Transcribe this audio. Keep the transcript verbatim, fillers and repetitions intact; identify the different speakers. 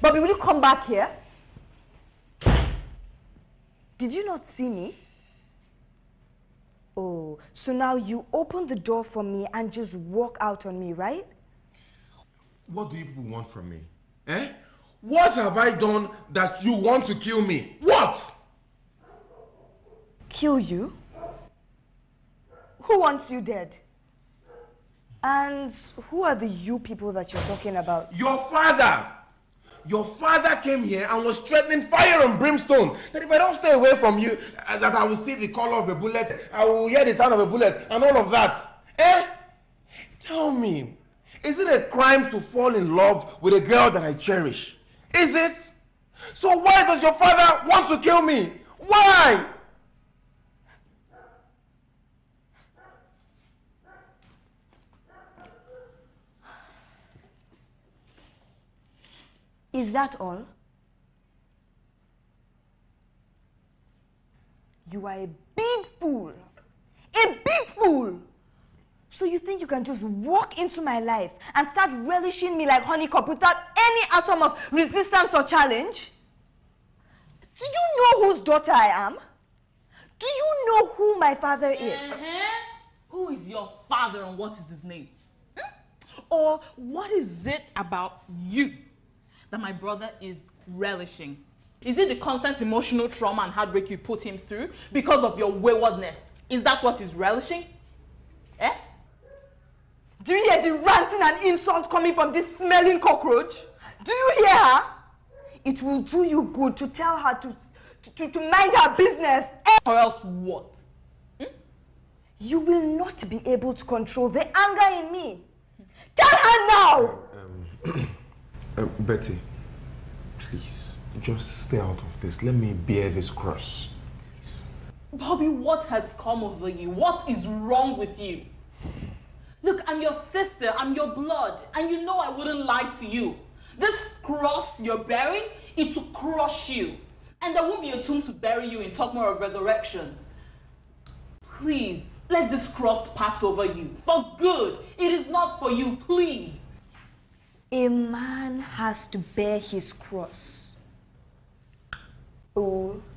Speaker 1: Bobby, will you come back here? Did you not see me? Oh, so now you open the door for me and just walk out on me, right?
Speaker 2: What do you people want from me? Eh? What have I done that you want to kill me? What?
Speaker 1: Kill you? Who wants you dead? And who are the you people that you're talking about?
Speaker 2: Your father! Your father came here and was threatening fire and brimstone. That if I don't stay away from you, uh, that I will see the color of a bullet, I will hear the sound of a bullet, and all of that. Eh? Tell me, is it a crime to fall in love with a girl that I cherish? Is it? So why does your father want to kill me? Why?
Speaker 1: Is that all? You are a big fool. A big fool! So you think you can just walk into my life and start relishing me like honeycomb without any atom of resistance or challenge? Do you know whose daughter I am? Do you know who my father is?
Speaker 3: Uh-huh. Who is your father and what is his name? Hmm? Or what is it about you that my brother is relishing? Is it the constant emotional trauma and heartbreak you put him through because of your waywardness? Is that what he's relishing? Eh?
Speaker 1: Do you hear the ranting and insults coming from this smelling cockroach? Do you hear her? It will do you good to tell her to, to, to mind her business.
Speaker 3: Or else what? Hmm?
Speaker 1: You will not be able to control the anger in me. Tell her now!
Speaker 2: Um, um, Betty, please, just stay out of this. Let me bear this cross. Please.
Speaker 3: Bobby, what has come over you? What is wrong with you? Look, I'm your sister, I'm your blood, and you know I wouldn't lie to you. This cross you're bearing, it will crush you. And there won't be a tomb to bury you in talk more of resurrection. Please, let this cross pass over you. For good. It is not for you, please.
Speaker 1: A man has to bear his cross. Oh.